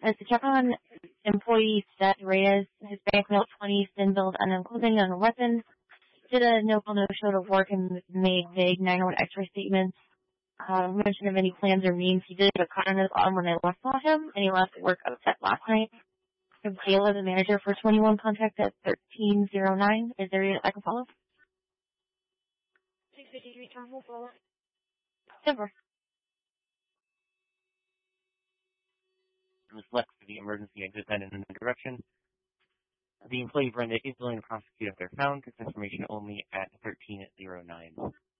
As to check on employee Seth Reyes, Hispanic male 20, thin build, unknown clothing, unknown weapon. Did a no-show to work and made vague 911 X-ray statements. Mention of any plans or means. He did have a cut on his arm when I last saw him, and he left work upset last night. Kayla, the manager for 21, contact at 1309. Is there I can follow? 653 Terminal follow. Denver. Ms. Lex to the emergency exit then in the direction. The employee Brenda is willing to prosecute if they're found. It's information only at 1309.